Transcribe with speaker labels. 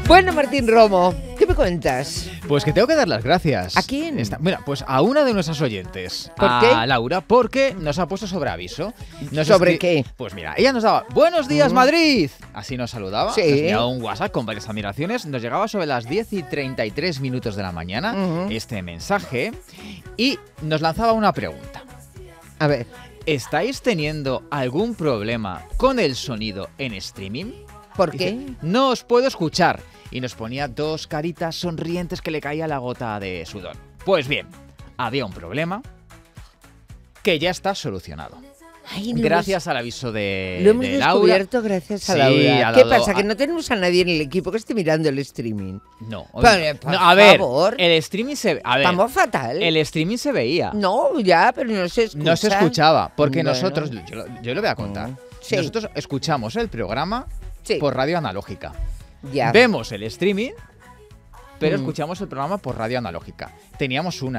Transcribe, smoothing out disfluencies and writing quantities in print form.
Speaker 1: Bueno, Martín Romo, ¿qué me cuentas?
Speaker 2: Pues que tengo que dar las gracias.
Speaker 1: ¿A quién?
Speaker 2: Mira, pues a una de nuestras oyentes.
Speaker 1: ¿Por
Speaker 2: a
Speaker 1: qué?
Speaker 2: Laura, porque nos ha puesto sobre aviso.
Speaker 1: ¿Sobre qué?
Speaker 2: Pues mira, ella nos daba buenos días, Madrid. Así nos saludaba.
Speaker 1: Sí.
Speaker 2: Nos enviaba un WhatsApp con varias admiraciones. Nos llegaba sobre las 10:33 de la mañana este mensaje y nos lanzaba una pregunta.
Speaker 1: A ver,
Speaker 2: ¿Estáis teniendo algún problema con el sonido en streaming?
Speaker 1: ¿por
Speaker 2: Dice,
Speaker 1: qué?
Speaker 2: no os puedo escuchar. Y nos ponía dos caritas sonrientes que le caía la gota de sudor. Pues bien, había un problema que ya está solucionado.
Speaker 1: Ay,
Speaker 2: Gracias al aviso de
Speaker 1: Lo hemos
Speaker 2: de Laura.
Speaker 1: descubierto gracias a
Speaker 2: Sí,
Speaker 1: Laura.
Speaker 2: ha
Speaker 1: ¿Qué
Speaker 2: dado
Speaker 1: pasa? ¿Que no tenemos a nadie en el equipo que esté mirando el streaming?
Speaker 2: No,
Speaker 1: Pero, por
Speaker 2: no, a ver,
Speaker 1: favor.
Speaker 2: el streaming se... A ver,
Speaker 1: Vamos fatal.
Speaker 2: el streaming se veía.
Speaker 1: No, ya, pero no se escucha.
Speaker 2: No se escuchaba, porque
Speaker 1: Bueno.
Speaker 2: nosotros... Yo lo voy a contar.
Speaker 1: Sí.
Speaker 2: Nosotros escuchamos el programa
Speaker 1: Sí.
Speaker 2: por radio analógica.
Speaker 1: Ya.
Speaker 2: Vemos el streaming, pero escuchamos el programa por radio analógica. Teníamos una.